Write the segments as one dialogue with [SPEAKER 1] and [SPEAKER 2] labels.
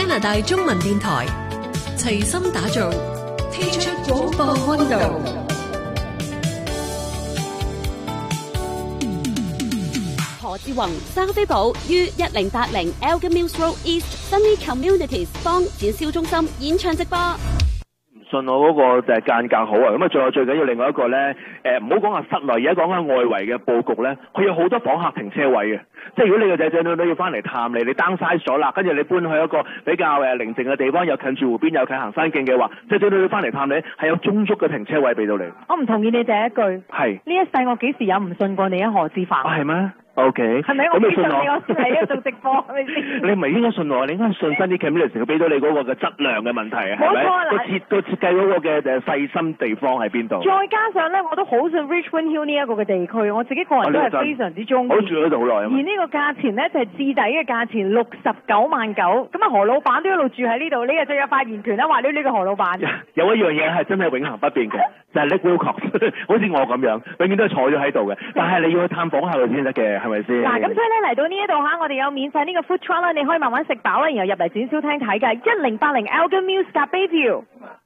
[SPEAKER 1] 拿大中文電台齊心打造，聽出廣播溫度。
[SPEAKER 2] 何志宏、生飛寶於1080 Elgin Mills Road East Sunny Communities 坊展銷中心演唱直播。
[SPEAKER 3] 信我嗰個就係間隔好啊，咁啊仲有最緊要另外一個咧，唔好講下室內，而家講緊外圍嘅佈局咧，佢有好多訪客停車位嘅，即係如果你個仔仔女女要翻嚟探你 downsize 咗啦，跟住你搬去一個比較寧靜嘅地方，又近住湖邊，又近行山徑嘅話，仔仔女女翻嚟探你係有充足嘅停車位俾到你。
[SPEAKER 4] 我唔同意你第一句。係。呢一世我幾時有唔信過你啊何志凡？係咩？OK，係咪我必信你？我先喺呢度做直播，係咪先？你唔係應該信我，你應該信新啲 community 佢俾到你嗰個嘅質量嘅問題啊，係咪？冇錯啦。個設計嗰個嘅細心地方喺邊度？再加上咧，我都好信 Richmond Hill 呢一個嘅地區，我自己個人都係非常之中意。我住喺度好耐啊。而呢個價錢咧就係至抵嘅價錢，69.9萬。咁啊何老闆都一路住喺呢度，你又最有發言權啦，話呢個何老闆。有一樣嘢係真係永恆不變嘅，就係 Nick Wilcox， 好似我咁樣，永遠都係坐咗喺度嘅。但係你要去探訪下佢先得嘅。係咪先？嗱，咁所以咧嚟到呢一度嚇，我哋有免費呢個 food truck 啦，你可以慢慢食飽啦，然後入嚟展銷廳睇嘅1080 Elgin Mills 夾飛票。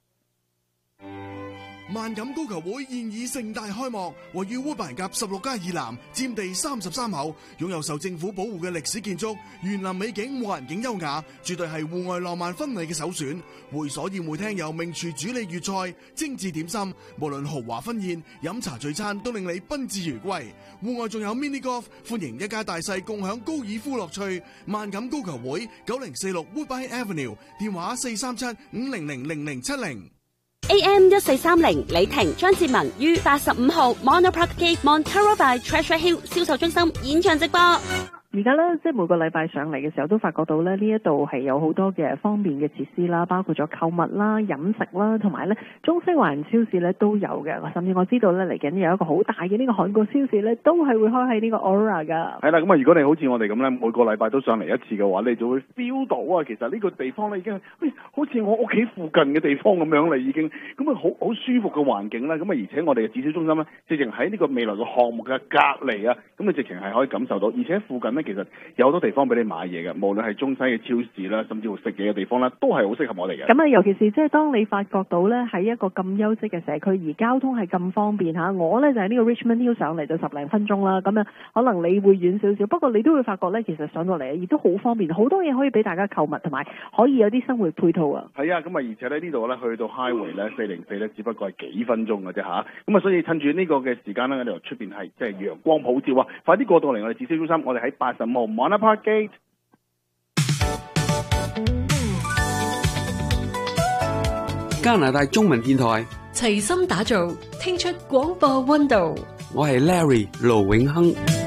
[SPEAKER 5] 萬錦高球會現已盛大開幕，位於烏板甲16街以南，佔地33口，擁有受政府保護嘅歷史建築，園林美景、環境優雅，絕對係戶外浪漫婚禮嘅首選。會所宴會廳有名廚主理粵菜、精緻點心，無論豪華婚宴、飲茶聚餐，都令你賓至如歸。戶外仲有 mini golf， 歡迎一家大細共享高爾夫樂趣。萬錦高球會9046 Woodbine Avenue， 電話437-500-0070。
[SPEAKER 2] AM 1430李婷、張志文於85號 Monopark Gate Montero by Treasure Hill 銷售中心演唱直播。
[SPEAKER 4] 而家咧，即係每個禮拜上嚟嘅時候，都發覺到咧呢一度係有好多嘅方便嘅設施啦，包括咗購物啦、飲食啦，同埋咧中西華人超市咧都有嘅。甚至我知道咧嚟緊有一個好大嘅呢個韓國超市咧，都係會開喺呢個 Aurora 噶。係啦，咁啊，如果你好似我哋咁咧，每個禮拜都上嚟一次嘅話，你就會 feel 到啊，其實呢個地方咧已經好似我屋企附近嘅地方咁樣啦，已經咁啊好舒服嘅環境啦。咁啊，而且我哋嘅展銷中心咧，直情喺呢個未來嘅項目嘅隔離啊，咁你直情係可以感受到，而且附近咧。其實有好多地方俾你買嘢嘅，無論係中西嘅超市啦，甚至乎食嘢嘅地方啦，都係好適合我哋嘅。咁啊，尤其是即係當你發覺到咧喺一個咁優質嘅社區，而交通係咁方便嚇，我咧就係呢個 Richmond Hill 上嚟就10零分鐘啦。咁啊，可能你會遠少少，不過你都會發覺咧，其實上到嚟亦都好方便，好多嘢可以俾大家購物，同埋可以有啲生活配套啊。係啊，咁啊，而且咧呢度咧去到 Highway 咧404咧，只不過係幾分鐘嘅啫嚇。咁啊，所以趁住呢個嘅時間咧，我哋出邊係即係陽光普照啊！快啲過到嚟我哋展銷中心，我哋喺85號 Monopark Gate。
[SPEAKER 6] 加拿大中文電台
[SPEAKER 1] 齊心打造，聽出廣播溫度。
[SPEAKER 6] 我係 Larry 盧永亨。